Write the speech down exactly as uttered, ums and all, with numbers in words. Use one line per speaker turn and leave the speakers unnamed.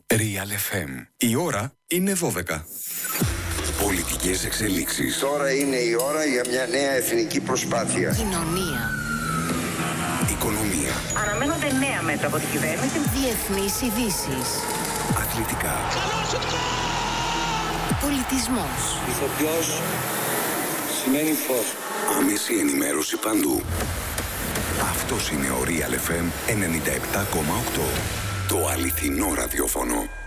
Real εφ εμ. Η ώρα είναι δώδεκα. Πολιτικές εξελίξεις.
Τώρα είναι η ώρα για μια νέα εθνική προσπάθεια.
Κοινωνία.
Οικονομία.
Αναμένονται νέα μέτρα από την κυβέρνηση.
Διεθνείς ειδήσεις.
Αθλητικά.
Πολιτισμός.
Ηθοποιός σημαίνει φως.
Άμεση ενημέρωση παντού. Αυτός είναι ο Real εφ εμ ενενήντα επτά κόμμα οκτώ. Το αληθινό ραδιόφωνο.